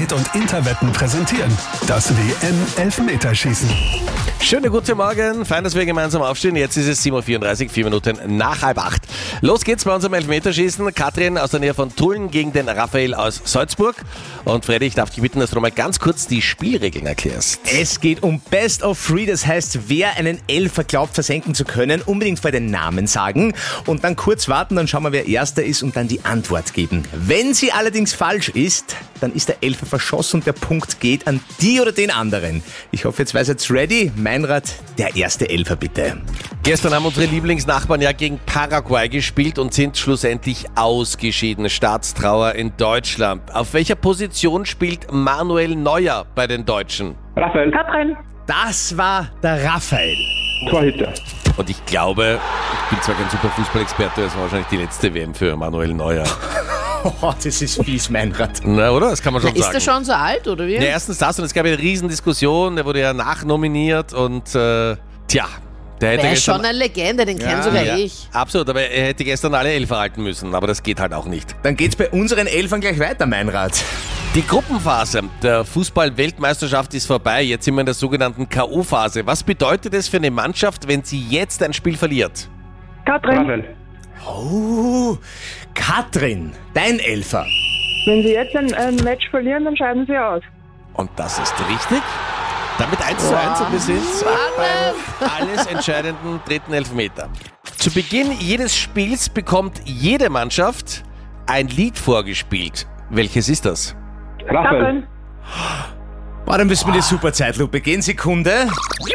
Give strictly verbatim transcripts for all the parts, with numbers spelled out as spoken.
Hit und Interwetten präsentieren das W M-Elfmeterschießen. Schönen guten Morgen, fein, dass wir gemeinsam aufstehen. Jetzt ist es sieben Uhr vierunddreißig, vier Minuten nach halb acht. Los geht's bei unserem Elfmeterschießen. Katrin aus der Nähe von Tulln gegen den Raphael aus Salzburg. Und Freddy, ich darf dich bitten, dass du noch mal ganz kurz die Spielregeln erklärst. Es geht um Best of Three, das heißt, wer einen Elfer glaubt versenken zu können, unbedingt vor den Namen sagen und dann kurz warten, dann schauen wir, wer Erster ist und dann die Antwort geben. Wenn sie allerdings falsch ist, dann ist der Elfer verschossen und der Punkt geht an die oder den anderen. Ich hoffe, jetzt seid ihr ready. Meinrad, der erste Elfer bitte. Gestern haben unsere Lieblingsnachbarn ja gegen Paraguay gespielt und sind schlussendlich ausgeschieden. Staatstrauer in Deutschland. Auf welcher Position spielt Manuel Neuer bei den Deutschen? Raphael. Katrin. Das war der Raphael. Torhüter. Und ich glaube, ich bin zwar kein super Fußballexperte, das war wahrscheinlich die letzte W M für Manuel Neuer. Oh, das ist fies, Meinrad. Na, oder? Das kann man schon Na, ist sagen. er schon so alt, oder wie? Ja, erstens das und es gab eine Riesendiskussion, der wurde ja nachnominiert und äh, tja, der hätte Er ist gestern... schon eine Legende, den kenn sogar ich. Absolut, aber er hätte gestern alle Elfer halten müssen, aber das geht halt auch nicht. Dann geht's bei unseren Elfern gleich weiter, Meinrad. Die Gruppenphase der Fußball-Weltmeisterschaft ist vorbei, jetzt sind wir in der sogenannten K O-Phase. Was bedeutet es für eine Mannschaft, wenn sie jetzt ein Spiel verliert? Katrin. Raphael. Oh, Katrin, dein Elfer. Wenn Sie jetzt ein, ein Match verlieren, dann scheiden Sie aus. Und das ist richtig. Damit eins zu eins und wir sind beim alles entscheidenden dritten Elfmeter. Zu Beginn jedes Spiels bekommt jede Mannschaft ein Lied vorgespielt. Welches ist das? Raphael. Katrin. Boah, dann müssen wir die super Zeitlupe gehen. Sekunde.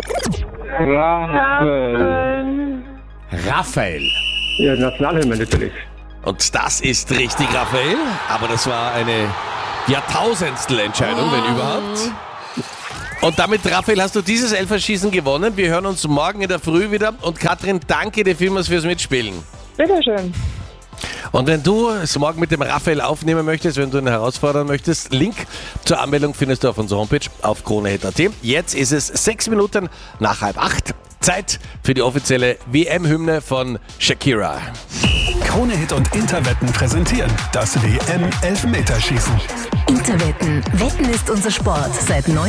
Raphael. Raphael. Ja, Nationalhymne natürlich. Und das ist richtig, Raphael. Aber das war eine Jahrtausendstel Entscheidung, wenn überhaupt. Und damit, Raphael, hast du dieses Elferschießen gewonnen. Wir hören uns morgen in der Früh wieder. Und Katrin, danke dir vielmals fürs Mitspielen. Bitteschön. Und wenn du es morgen mit dem Raphael aufnehmen möchtest, wenn du ihn herausfordern möchtest, Link zur Anmeldung findest du auf unserer Homepage auf kronehit punkt at. Jetzt ist es sechs Minuten nach halb acht. Zeit für die offizielle W M-Hymne von Shakira. Krone Hit und Interwetten präsentieren das W M-Elfmeterschießen. Interwetten. Wetten ist unser Sport seit neunzehnhundertneunundneunzig.